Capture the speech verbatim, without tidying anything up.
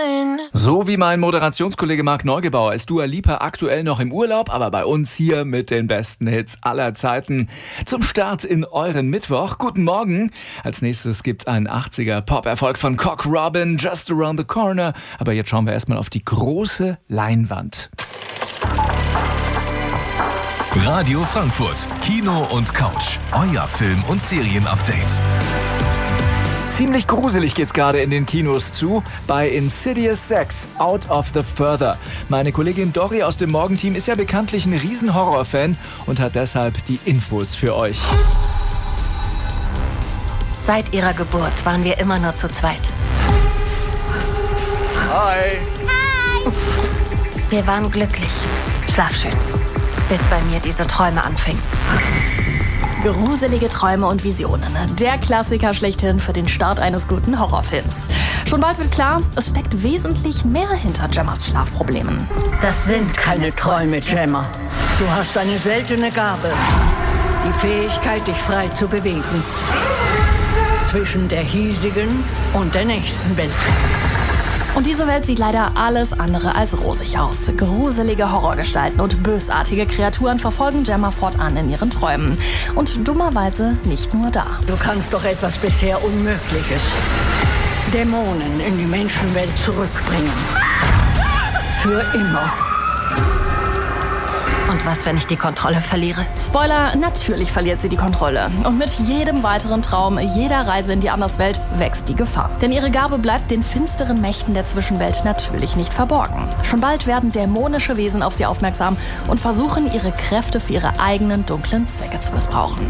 sein. So wie mein Moderationskollege Marc Neugebauer ist Dua Lipa aktuell noch im Urlaub, aber bei uns hier mit den besten Hits aller Zeiten. Zum Start in euren Mittwoch. Guten Morgen. Als nächstes gibt's einen achtziger Pop-Erfolg von Cock Robin, Just Around the Corner. Aber jetzt schauen wir erstmal auf die große Leinwand. Radio Frankfurt, Kino und Couch. Euer Film- und Serienupdate. Ziemlich gruselig geht's gerade in den Kinos zu. Bei Insidious sechs, Out of the Further. Meine Kollegin Dori aus dem Morgenteam ist ja bekanntlich ein Riesen-Horror-Fan und hat deshalb die Infos für euch. Seit ihrer Geburt waren wir immer nur zu zweit. Hi. Hi. Wir waren glücklich. Schlaf schön. Bis bei mir diese Träume anfingen. Gruselige Träume und Visionen. Der Klassiker schlechthin für den Start eines guten Horrorfilms. Schon bald wird klar, es steckt wesentlich mehr hinter Gemmas Schlafproblemen. Das sind keine Träume, Gemma. Du hast eine seltene Gabe. Die Fähigkeit, dich frei zu bewegen. Zwischen der hiesigen und der nächsten Welt. Und diese Welt sieht leider alles andere als rosig aus. Gruselige Horrorgestalten und bösartige Kreaturen verfolgen Gemma fortan in ihren Träumen. Und dummerweise nicht nur da. Du kannst doch etwas bisher Unmögliches. Dämonen in die Menschenwelt zurückbringen. Für immer. Und was, wenn ich die Kontrolle verliere? Spoiler, natürlich verliert sie die Kontrolle. Und mit jedem weiteren Traum, jeder Reise in die Anderswelt wächst die Gefahr. Denn ihre Gabe bleibt den finsteren Mächten der Zwischenwelt natürlich nicht verborgen. Schon bald werden dämonische Wesen auf sie aufmerksam und versuchen, ihre Kräfte für ihre eigenen dunklen Zwecke zu missbrauchen.